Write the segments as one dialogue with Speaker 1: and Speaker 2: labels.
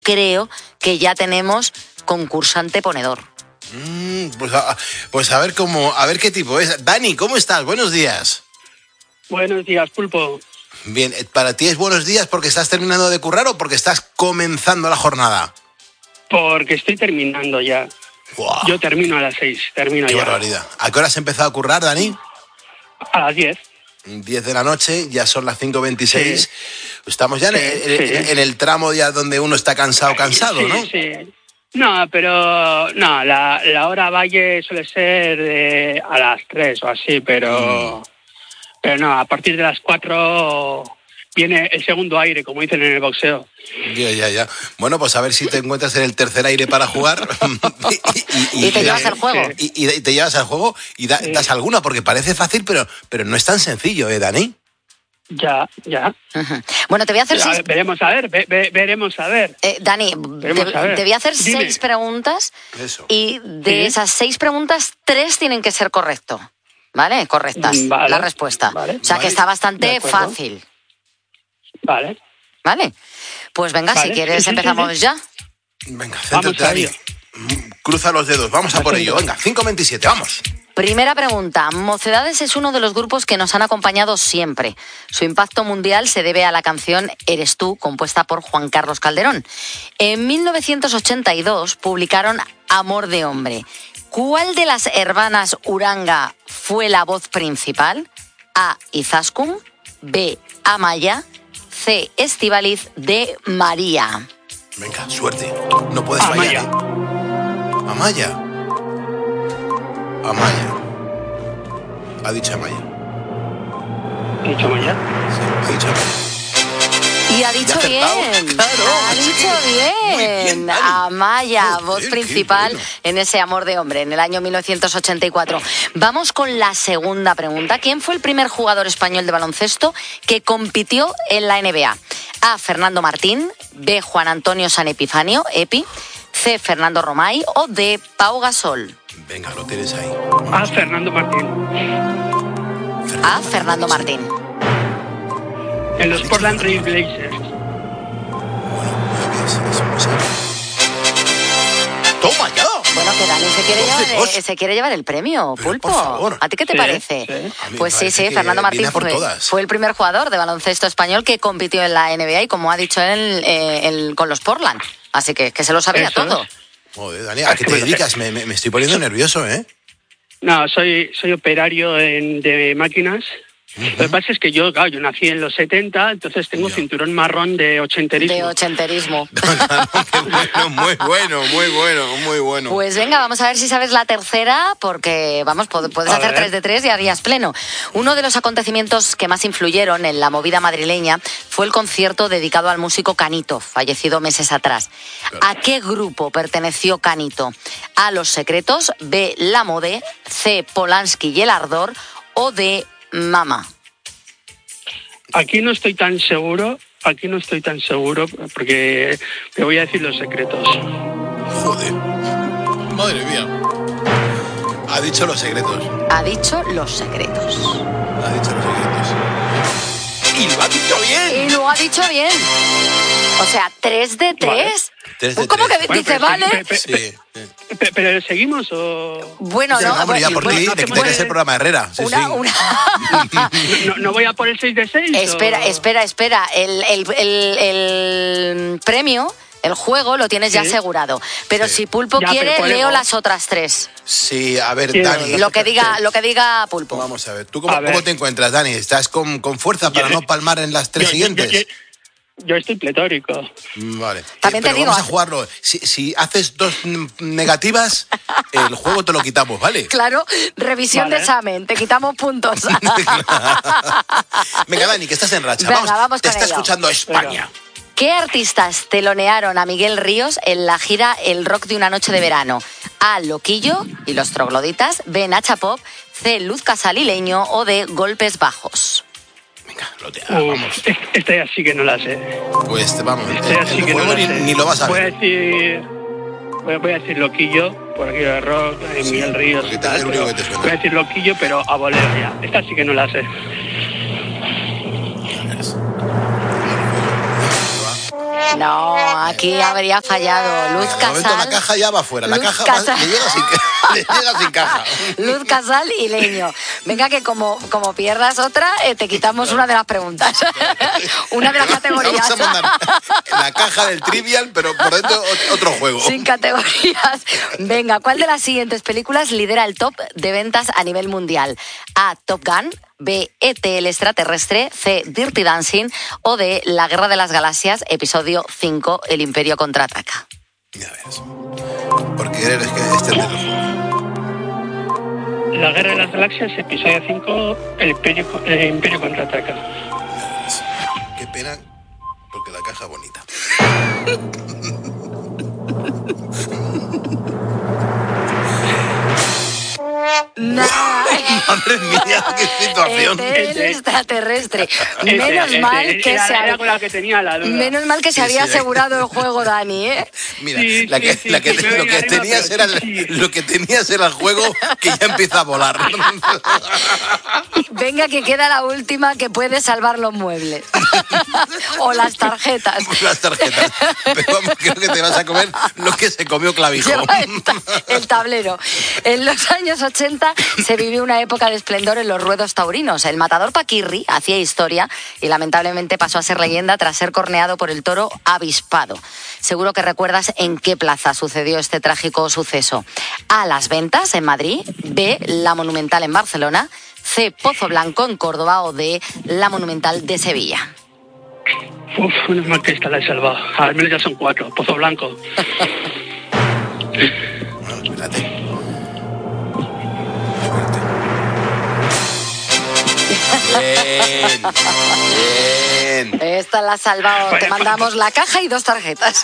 Speaker 1: creo que ya tenemos concursante ponedor.
Speaker 2: Pues a ver qué tipo es. Dani, ¿cómo estás? Buenos días.
Speaker 3: Buenos días, Pulpo.
Speaker 2: Bien, ¿para ti es buenos días porque estás terminando de currar o porque estás comenzando la jornada?
Speaker 3: Porque estoy terminando ya.
Speaker 2: Wow.
Speaker 3: Yo termino a las 6, termino
Speaker 2: Qué
Speaker 3: ya.
Speaker 2: barbaridad. ¿A qué hora has empezado a currar, Dani?
Speaker 3: A las 10.
Speaker 2: 10 de la noche, ya son las 5:26.
Speaker 3: Sí.
Speaker 2: Estamos ya en el tramo ya donde uno está cansado,
Speaker 3: Sí,
Speaker 2: ¿no?
Speaker 3: Sí. No, pero no, la hora valle suele ser a las 3 o así, pero no, a partir de las 4 viene el segundo aire, como dicen en el boxeo.
Speaker 2: Ya. Bueno, pues a ver si te encuentras en el tercer aire para jugar.
Speaker 1: y te llevas al juego.
Speaker 2: Y te llevas al juego y das alguna, porque parece fácil, pero no es tan sencillo, Dani?
Speaker 3: Ya.
Speaker 1: Uh-huh. Bueno, te voy a hacer seis...
Speaker 3: Veremos a ver.
Speaker 1: Dani, te voy a hacer 6 preguntas.
Speaker 2: Eso.
Speaker 1: Y de esas 6 preguntas, 3 tienen que ser correctas. ¿Vale? Correctas.
Speaker 3: Vale.
Speaker 1: La respuesta.
Speaker 3: Vale.
Speaker 1: O sea que está bastante fácil.
Speaker 3: Vale.
Speaker 1: Pues venga, si quieres empezamos ya.
Speaker 2: Venga, céntrate, Dani. Cruza los dedos, vamos a por ello. Venga, 5:27, vamos.
Speaker 1: Primera pregunta. Mocedades es uno de los grupos que nos han acompañado siempre. Su impacto mundial se debe a la canción Eres tú, compuesta por Juan Carlos Calderón. En 1982 publicaron Amor de hombre. ¿Cuál de las hermanas Uranga fue la voz principal? A. Izaskun, B. Amaya, C. Estíbaliz, D. María.
Speaker 2: Venga, suerte. No puedes fallar. Amaya. Ha dicho Amaya.
Speaker 3: ¿He dicho Amaya?
Speaker 2: Sí, ha dicho Amaya.
Speaker 1: Y ha dicho bien,
Speaker 2: claro,
Speaker 1: ha dicho bien. Amaya, voz principal en ese Amor de hombre, en el año 1984. Vamos con la segunda pregunta. ¿Quién fue el primer jugador español de baloncesto que compitió en la NBA? A. Fernando Martín, B. Juan Antonio San Epifanio, Epi, C. Fernando Romay o D. Pau Gasol.
Speaker 2: Venga, lo tienes ahí.
Speaker 3: A. Fernando Martín.
Speaker 1: A. Fernando Martín.
Speaker 3: En los Portland Trail Blazers.
Speaker 2: ¡Toma ya!
Speaker 1: Bueno, que Dani se quiere llevar el premio,
Speaker 2: pero,
Speaker 1: Pulpo.
Speaker 2: por favor.
Speaker 1: ¿A ti qué te parece?
Speaker 3: Sí.
Speaker 1: Pues sí, Fernando Martín fue el primer jugador de baloncesto español que compitió en la NBA y, como ha dicho él, con los Portland. Así que se lo sabía todo.
Speaker 2: Joder, Dani, ¿a qué te dedicas? Me estoy poniendo nervioso, ¿eh?
Speaker 3: No, soy operario de máquinas. Lo que pasa es que yo nací en los 70, entonces tengo cinturón marrón de ochenterismo.
Speaker 1: De ochenterismo.
Speaker 2: Muy bueno.
Speaker 1: Pues venga, vamos a ver si sabes la tercera, porque puedes hacer 3 de 3 y harías pleno. Uno de los acontecimientos que más influyeron en la movida madrileña fue el concierto dedicado al músico Canito, fallecido meses atrás. Claro. ¿A qué grupo perteneció Canito? A Los Secretos, B. La Mode, C. Polanski y el Ardor o D. Mama.
Speaker 3: Aquí no estoy tan seguro porque te voy a decir Los Secretos.
Speaker 2: Joder, madre mía. Ha dicho Los Secretos.
Speaker 1: Ha dicho Los Secretos.
Speaker 2: Y lo ha dicho bien.
Speaker 1: O sea, 3 de 3.
Speaker 3: Vale.
Speaker 2: 3 de 3.
Speaker 1: ¿Cómo que dice vale?
Speaker 3: Sí. ¿Pero seguimos o...?
Speaker 1: Bueno, no.
Speaker 2: Vamos ya por ti, te quitas el programa Herrera. Sí.
Speaker 3: ¿No voy a por el 6 de 6?
Speaker 1: Espera. El premio, el juego, lo tienes ya asegurado. Pero si Pulpo quiere, leo las otras 3.
Speaker 2: Sí, a ver, Dani.
Speaker 1: Lo que diga Pulpo.
Speaker 2: Vamos a ver. ¿Tú cómo te encuentras, Dani? ¿Estás con fuerza para no palmar en las 3 siguientes?
Speaker 3: Yo estoy pletórico.
Speaker 2: Vale.
Speaker 1: También te digo.
Speaker 2: Vamos a jugarlo. Si haces 2 negativas, el juego te lo quitamos, ¿vale?
Speaker 1: Claro, revisión de examen. Te quitamos puntos.
Speaker 2: Venga, Dani, que estás en racha.
Speaker 1: Vamos
Speaker 2: te
Speaker 1: con
Speaker 2: está
Speaker 1: ello.
Speaker 2: Escuchando España.
Speaker 3: Venga.
Speaker 1: ¿Qué artistas telonearon a Miguel Ríos en la gira El Rock de una noche de verano? A. Loquillo y los Trogloditas, B. Nacha Pop, C. Luz Casalileño o D. Golpes Bajos.
Speaker 2: Venga, vamos.
Speaker 3: Esta ya sí que no la sé.
Speaker 2: Pues vamos,
Speaker 3: El juego
Speaker 2: ni lo vas a ver.
Speaker 3: Voy a decir Loquillo, por aquí de rock, Miguel Ríos y tal. Voy a decir Loquillo, pero a bolero ya. Esta sí que no la sé.
Speaker 1: No, aquí habría fallado. Luz
Speaker 2: De momento
Speaker 1: Casal.
Speaker 2: la caja ya va fuera. La
Speaker 1: Luz
Speaker 2: caja
Speaker 1: Casal.
Speaker 2: le llega sin caja.
Speaker 1: Luz Casal y Leño. Venga, que como pierdas otra, te quitamos una de las preguntas. Una de las categorías.
Speaker 2: Vamos a mandar la caja del Trivial, pero por dentro otro juego.
Speaker 1: Sin categorías. Venga, ¿cuál de las siguientes películas lidera el top de ventas a nivel mundial? A. Top Gun. B. E.T. el extraterrestre. C. Dirty Dancing. O D. La Guerra de las Galaxias, episodio 5, El Imperio contraataca.
Speaker 2: Ya ves. Porque eres que este es el juego.
Speaker 3: La Guerra de las Galaxias, episodio 5, El Imperio contraataca.
Speaker 2: Qué pena, porque la caja es bonita.
Speaker 1: Nada.
Speaker 2: Madre mía, qué situación.
Speaker 1: El extraterrestre. Menos mal que
Speaker 3: era con la que tenía la duda.
Speaker 1: Menos mal que se había asegurado el juego, Dani, ¿eh?
Speaker 2: Mira,
Speaker 3: Sí,
Speaker 2: lo que tenías era el juego que ya empieza a volar.
Speaker 1: Venga, que queda la última que puede salvar los muebles. O las tarjetas.
Speaker 2: Las tarjetas. Pero vamos, creo que te vas a comer lo que se comió Clavijo.
Speaker 1: Lleva el tablero. En los años 80 se vivió una época de esplendor en los ruedos taurinos. El matador Paquirri hacía historia y lamentablemente pasó a ser leyenda tras ser corneado por el toro avispado. Seguro que recuerdas en qué plaza sucedió este trágico suceso. A. Las Ventas, en Madrid. B. La Monumental, en Barcelona. C. Pozo Blanco, en Córdoba. O D. La Monumental de Sevilla.
Speaker 3: Uf, menos mal que esta la he salvado. Al menos ya son 4. Pozo Blanco.
Speaker 2: Bueno, espérate. Bien.
Speaker 1: Esta la has salvado. Te mandamos la caja y 2 tarjetas.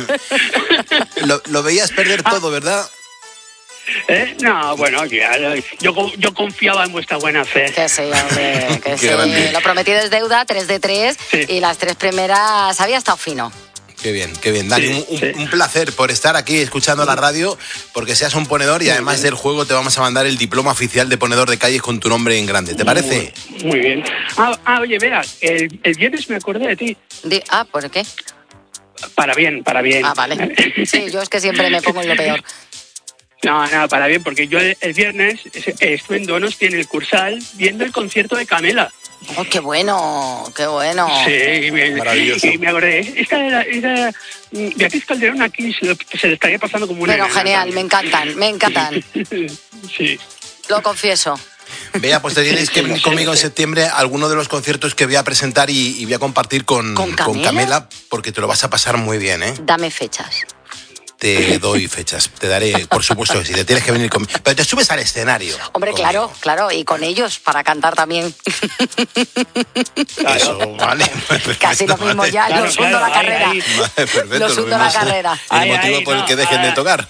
Speaker 2: Lo veías perder todo, ¿verdad?
Speaker 3: No, bueno, yo confiaba en vuestra buena fe.
Speaker 1: Que sí, hombre, que
Speaker 2: Qué
Speaker 1: sí.
Speaker 2: grande.
Speaker 1: Lo prometido es deuda, 3 de 3.
Speaker 3: Sí.
Speaker 1: Y las 3 primeras había estado fino.
Speaker 2: Qué bien, qué bien. Dani,
Speaker 3: Sí.
Speaker 2: un placer por estar aquí escuchando la radio, porque seas un ponedor y además del juego te vamos a mandar el diploma oficial de ponedor de calles con tu nombre en grande. ¿Te parece?
Speaker 3: Muy bien. Oye, Vera, el viernes me acordé de ti.
Speaker 1: ¿Por qué?
Speaker 3: Para bien.
Speaker 1: Ah, vale. Sí, yo es que siempre me pongo en lo peor.
Speaker 3: No, para bien, porque yo el viernes estuve en Donosti, en el Cursal, viendo el concierto de Camela.
Speaker 1: Oh, qué bueno, qué bueno.
Speaker 3: Sí,
Speaker 2: Maravilloso.
Speaker 3: Y me acordé. Esta era Beatriz Calderón aquí se le estaría pasando como una...
Speaker 1: Pero
Speaker 3: enana
Speaker 1: genial, me encantan.
Speaker 3: Sí.
Speaker 1: Lo confieso.
Speaker 2: Vea, pues te tienes que venir conmigo en septiembre a alguno de los conciertos que voy a presentar y voy a compartir con Camela, porque te lo vas a pasar muy bien, ¿eh?
Speaker 1: Dame fechas.
Speaker 2: Te doy fechas, te daré, por supuesto que sí, te tienes que venir conmigo. Pero te subes al escenario.
Speaker 1: Hombre,
Speaker 2: conmigo.
Speaker 1: claro, y con ellos para cantar también.
Speaker 2: Eso, vale.
Speaker 1: Casi lo mismo ya,
Speaker 3: Claro,
Speaker 1: los hundo la carrera.
Speaker 3: ahí.
Speaker 2: Vale, perfecto.
Speaker 1: Los hundo
Speaker 2: mismo
Speaker 1: la
Speaker 2: es
Speaker 1: carrera.
Speaker 2: El
Speaker 3: Ahí,
Speaker 2: motivo por el que dejen de tocar.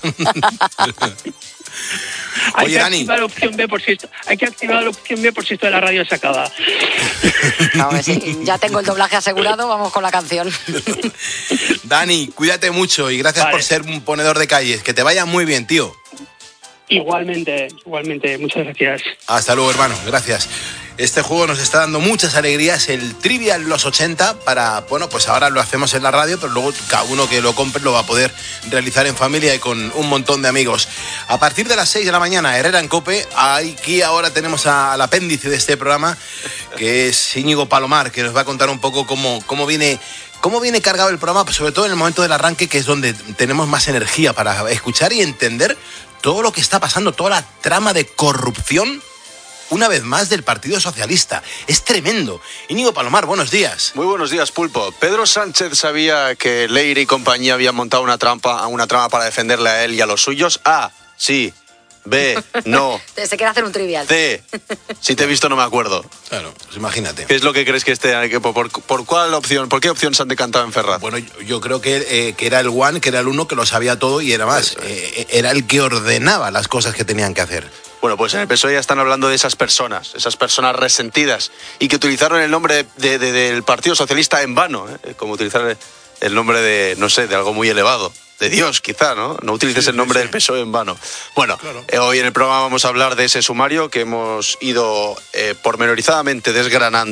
Speaker 3: Hay
Speaker 2: Oye,
Speaker 3: que
Speaker 2: Dani.
Speaker 3: activar la opción B por si esto de la radio se acaba.
Speaker 1: No, sí, ya tengo el doblaje asegurado, vamos con la canción.
Speaker 2: Dani, cuídate mucho y gracias
Speaker 3: Vale.
Speaker 2: por ser un ponedor de calles. Que te vaya muy bien, tío.
Speaker 3: Igualmente, muchas gracias.
Speaker 2: Hasta luego, hermano. Gracias. Este juego nos está dando muchas alegrías, el Trivial los 80, pues ahora lo hacemos en la radio, pero luego cada uno que lo compre lo va a poder realizar en familia y con un montón de amigos. A partir de las 6 de la mañana, Herrera en COPE, aquí ahora tenemos al apéndice de este programa, que es Íñigo Palomar, que nos va a contar un poco cómo viene cargado el programa, pues sobre todo en el momento del arranque, que es donde tenemos más energía para escuchar y entender todo lo que está pasando, toda la trama de corrupción, una vez más, del Partido Socialista. Es tremendo. Íñigo Palomar, buenos días.
Speaker 4: Muy buenos días, Pulpo. Pedro Sánchez sabía que Leire y compañía habían montado una trama para defenderle a él y a los suyos. A, sí. B, no.
Speaker 1: Se quiere hacer un trivial.
Speaker 4: C, si te he visto no me acuerdo.
Speaker 2: Claro, pues imagínate.
Speaker 4: ¿Qué es lo que crees que por cuál opción, por qué opción se han decantado en Ferraz?
Speaker 2: Bueno, yo creo que era el one, que era el uno que lo sabía todo y era más. Era el que ordenaba las cosas que tenían que hacer.
Speaker 4: Bueno, pues en el PSOE ya están hablando de esas personas resentidas y que utilizaron el nombre del Partido Socialista en vano, como utilizar el nombre de algo muy elevado. De Dios, quizá, ¿no? No utilices el nombre del PSOE en vano. Bueno,
Speaker 2: claro.
Speaker 4: Hoy en el programa vamos a hablar de ese sumario que hemos ido pormenorizadamente desgranando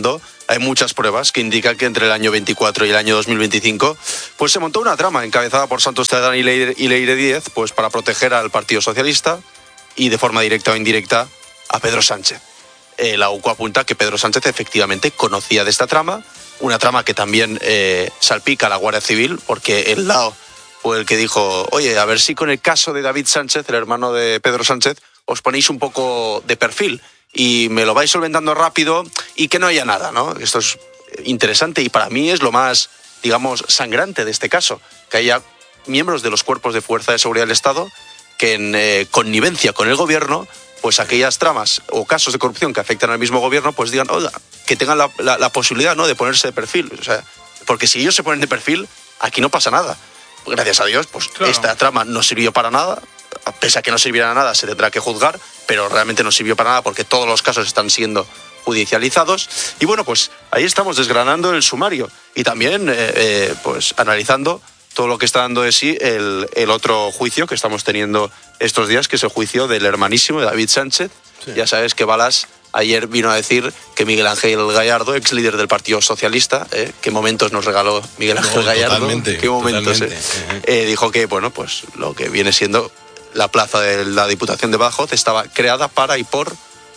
Speaker 4: hay muchas pruebas que indican que entre el año 24 y el año 2025 pues se montó una trama encabezada por Santos Cerdán y Leire Díez pues para proteger al Partido Socialista y de forma directa o indirecta a Pedro Sánchez. La UCO apunta que Pedro Sánchez efectivamente conocía de esta trama, una trama que también salpica a la Guardia Civil, porque el Lao fue el que dijo, oye, a ver si con el caso de David Sánchez, el hermano de Pedro Sánchez, os ponéis un poco de perfil y me lo vais solventando rápido y que no haya nada, ¿no? Esto es interesante y para mí es lo más, digamos, sangrante de este caso, que haya miembros de los cuerpos de fuerza de seguridad del Estado que en connivencia con el gobierno, pues aquellas tramas o casos de corrupción que afectan al mismo gobierno, pues digan, oiga, que tengan la posibilidad, ¿no?, de ponerse de perfil. O sea, porque si ellos se ponen de perfil, aquí no pasa nada. Gracias a Dios, pues claro, esta trama no sirvió para nada. Pese a que no sirviera nada, se tendrá que juzgar, pero realmente no sirvió para nada porque todos los casos están siendo judicializados. Y bueno, pues ahí estamos desgranando el sumario y también pues analizando todo lo que está dando de sí el otro juicio que estamos teniendo estos días, que es el juicio del hermanísimo de David Sánchez. Sí. Ya sabes que Balas ayer vino a decir que Miguel Ángel Gallardo, ex líder del Partido Socialista, qué momentos nos regaló Miguel Ángel Gallardo,
Speaker 2: totalmente,
Speaker 4: qué momentos, dijo que, bueno, pues lo que viene siendo la plaza de la Diputación de Badajoz estaba creada para y por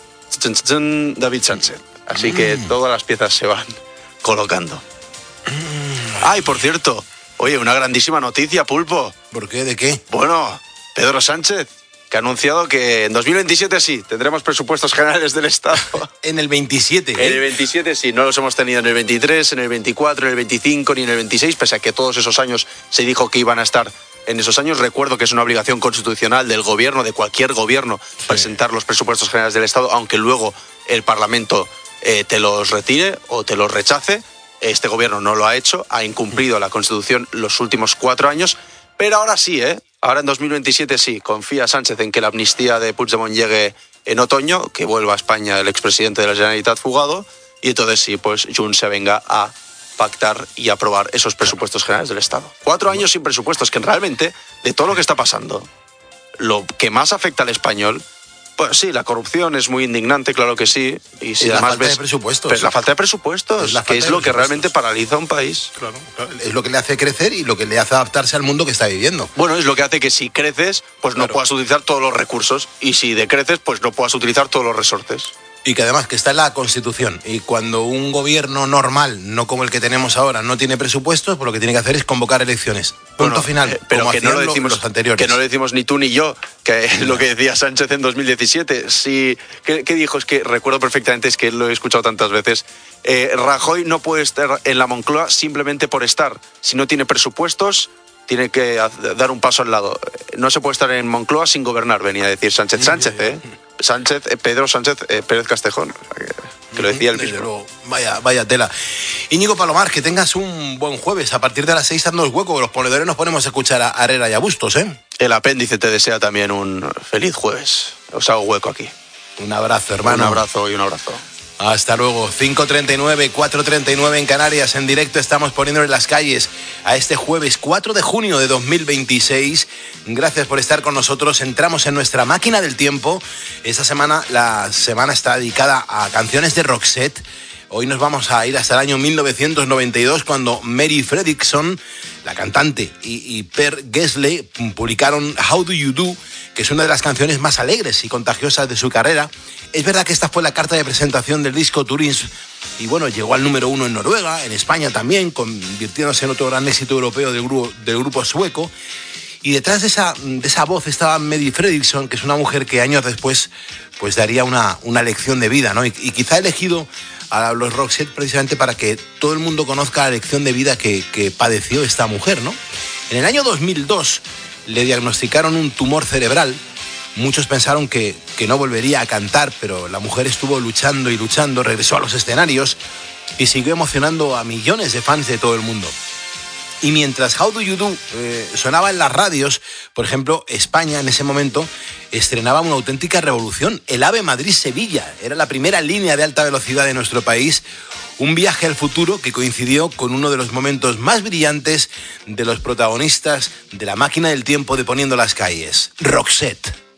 Speaker 4: David Sánchez. Así que todas las piezas se van colocando. Y por cierto, oye, una grandísima noticia, Pulpo.
Speaker 2: ¿Por qué? ¿De qué?
Speaker 4: Bueno, Pedro Sánchez, que ha anunciado que en 2027 sí, tendremos presupuestos generales del Estado.
Speaker 2: En el 27, ¿eh?
Speaker 4: En el 27 sí, no los hemos tenido en el 23, en el 24, en el 25 ni en el 26, pese a que todos esos años se dijo que iban a estar en esos años. Recuerdo que es una obligación constitucional del gobierno, de cualquier gobierno, sí, presentar los presupuestos generales del Estado, aunque luego el Parlamento te los retire o te los rechace. Este gobierno no lo ha hecho, ha incumplido la Constitución los últimos 4 años, pero ahora sí, ahora en 2027 sí, confía Sánchez en que la amnistía de Puigdemont llegue en otoño, que vuelva a España el expresidente de la Generalitat fugado, y entonces sí, pues Junts se venga a pactar y aprobar esos presupuestos generales del Estado. 4 años sin presupuestos, que realmente, de todo lo que está pasando, lo que más afecta al español, pues sí, la corrupción es muy indignante, claro que sí. Y si además
Speaker 2: la falta de presupuestos.
Speaker 4: Pero la falta de presupuestos, que es lo que realmente paraliza a un país.
Speaker 2: Claro, es lo que le hace crecer y lo que le hace adaptarse al mundo que está viviendo.
Speaker 4: Bueno, es lo que hace que si creces, pues no puedas utilizar todos los recursos. Y si decreces, pues no puedas utilizar todos los resortes.
Speaker 2: Y que además que está en la Constitución. Y cuando un gobierno normal, no como el que tenemos ahora, no tiene presupuestos, pues lo que tiene que hacer es convocar elecciones. Punto final.
Speaker 4: Pero
Speaker 2: como
Speaker 4: que no lo decimos
Speaker 2: los anteriores.
Speaker 4: Que no lo decimos ni tú ni yo, que es lo que decía Sánchez en 2017. Sí, ¿qué dijo? Es que recuerdo perfectamente, es que lo he escuchado tantas veces. Rajoy no puede estar en la Moncloa simplemente por estar. Si no tiene presupuestos, tiene que dar un paso al lado. No se puede estar en Moncloa sin gobernar, venía a decir Sánchez. Pedro Sánchez Pérez Castejón, que lo decía él mismo.
Speaker 2: Luego, vaya tela. Íñigo Palomar, que tengas un buen jueves. A partir de las 6 haznos hueco, los ponedores nos ponemos a escuchar a Herrera y a Bustos, ¿eh?
Speaker 4: El apéndice te desea también un feliz jueves. Os hago hueco aquí.
Speaker 2: Un abrazo, hermano.
Speaker 4: Un abrazo y un abrazo.
Speaker 2: Hasta luego. 5:39, 4:39 en Canarias. En directo estamos poniéndole las calles a este jueves 4 de junio de 2026. Gracias por estar con nosotros. Entramos en nuestra máquina del tiempo. Esta semana, la semana está dedicada a canciones de Roxette. Hoy nos vamos a ir hasta el año 1992, cuando Mary Fredriksson, la cantante, y Per Gessle publicaron How Do You Do, que es una de las canciones más alegres y contagiosas de su carrera. Es verdad que esta fue la carta de presentación del disco Turins, y bueno, llegó al número 1 en Noruega, en España también, convirtiéndose en otro gran éxito europeo del grupo sueco. Y detrás de esa voz estaba Mary Fredriksson, que es una mujer que años después pues daría una lección de vida, ¿no? Y quizá ha elegido a los Roxette precisamente para que todo el mundo conozca la lección de vida que padeció esta mujer, ¿no? En el año 2002 le diagnosticaron un tumor cerebral. Muchos pensaron que no volvería a cantar, pero la mujer estuvo luchando y luchando, regresó a los escenarios y siguió emocionando a millones de fans de todo el mundo. Y mientras How Do You Do sonaba en las radios, por ejemplo, España en ese momento estrenaba una auténtica revolución. El AVE Madrid-Sevilla era la primera línea de alta velocidad de nuestro país, un viaje al futuro que coincidió con uno de los momentos más brillantes de los protagonistas de la máquina del tiempo de Poniendo las calles, Roxette.